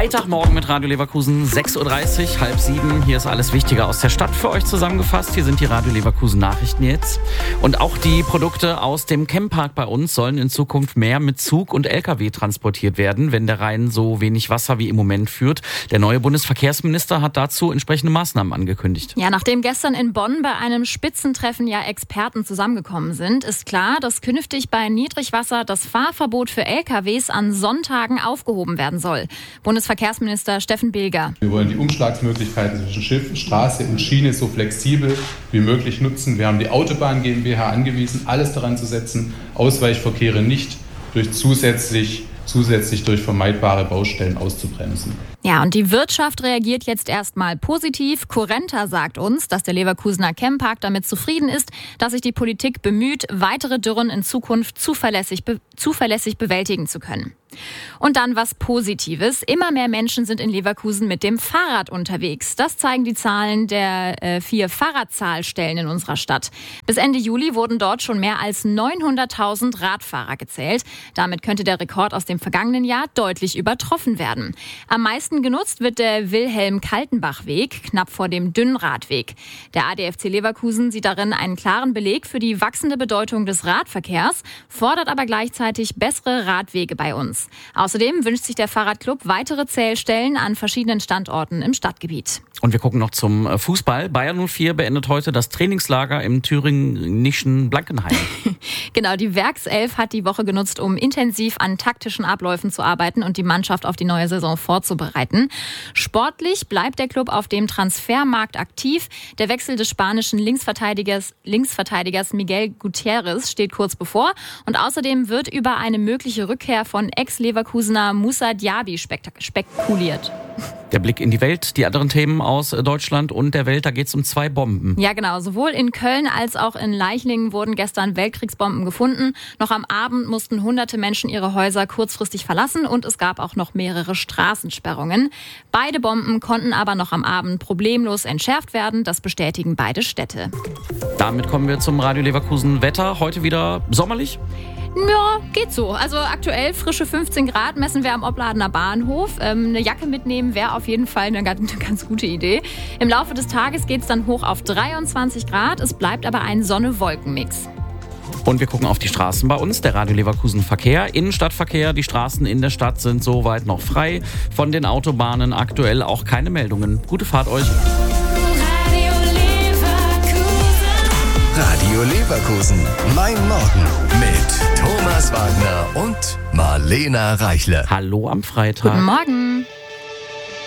Freitagmorgen mit Radio Leverkusen, 6.30 Uhr, 6:30. Hier ist alles Wichtige aus der Stadt für euch zusammengefasst. Hier sind die Radio Leverkusen Nachrichten jetzt. Und auch die Produkte aus dem Camppark bei uns sollen in Zukunft mehr mit Zug und LKW transportiert werden, wenn der Rhein so wenig Wasser wie im Moment führt. Der neue Bundesverkehrsminister hat dazu entsprechende Maßnahmen angekündigt. Ja, nachdem gestern in Bonn bei einem Spitzentreffen ja Experten zusammengekommen sind, ist klar, dass künftig bei Niedrigwasser das Fahrverbot für LKWs an Sonntagen aufgehoben werden soll. Bundesverkehrsminister Steffen Bilger. Wir wollen die Umschlagsmöglichkeiten zwischen Schiff, Straße und Schiene so flexibel wie möglich nutzen. Wir haben die Autobahn GmbH angewiesen, alles daran zu setzen, Ausweichverkehre nicht zusätzlich durch vermeidbare Baustellen auszubremsen. Ja, und die Wirtschaft reagiert jetzt erstmal positiv. Currenta sagt uns, dass der Leverkusener Camppark damit zufrieden ist, dass sich die Politik bemüht, weitere Dürren in Zukunft zuverlässig bewältigen zu können. Und dann was Positives. Immer mehr Menschen sind in Leverkusen mit dem Fahrrad unterwegs. Das zeigen die Zahlen der 4 Fahrradzahlstellen in unserer Stadt. Bis Ende Juli wurden dort schon mehr als 900.000 Radfahrer gezählt. Damit könnte der Rekord aus dem vergangenen Jahr deutlich übertroffen werden. Am meisten genutzt wird der Wilhelm-Kaltenbach-Weg, knapp vor dem Dünnradweg. Der ADFC Leverkusen sieht darin einen klaren Beleg für die wachsende Bedeutung des Radverkehrs, fordert aber gleichzeitig bessere Radwege bei uns. Außerdem wünscht sich der Fahrradclub weitere Zählstellen an verschiedenen Standorten im Stadtgebiet. Und wir gucken noch zum Fußball. Bayern 04 beendet heute das Trainingslager im thüringischen Blankenheim. Genau, die Werkself hat die Woche genutzt, um intensiv an taktischen Abläufen zu arbeiten und die Mannschaft auf die neue Saison vorzubereiten. Sportlich bleibt der Club auf dem Transfermarkt aktiv. Der Wechsel des spanischen Linksverteidigers Miguel Gutierrez steht kurz bevor. Und außerdem wird über eine mögliche Rückkehr von Ex-Leverkusener Moussa Diaby spekuliert. Der Blick in die Welt, die anderen Themen aus Deutschland und der Welt, da geht es um 2 Bomben. Ja, genau. Sowohl in Köln als auch in Leichlingen wurden gestern Weltkriegsbomben gefunden. Noch am Abend mussten hunderte Menschen ihre Häuser kurzfristig verlassen und es gab auch noch mehrere Straßensperrungen. Beide Bomben konnten aber noch am Abend problemlos entschärft werden. Das bestätigen beide Städte. Damit kommen wir zum Radio Leverkusen Wetter. Heute wieder sommerlich? Ja, geht so. Also aktuell frische 15 Grad messen wir am Opladener Bahnhof. Eine Jacke mitnehmen wäre auf jeden Fall eine ganz gute Idee. Im Laufe des Tages geht es dann hoch auf 23 Grad. Es bleibt aber ein Sonne-Wolken-Mix. Und wir gucken auf die Straßen bei uns, der Radio Leverkusen Verkehr, Innenstadtverkehr. Die Straßen in der Stadt sind soweit noch frei. Von den Autobahnen aktuell auch keine Meldungen. Gute Fahrt euch. Radio Leverkusen, mein Morgen mit Thomas Wagner und Marlena Reichle. Hallo am Freitag. Guten Morgen.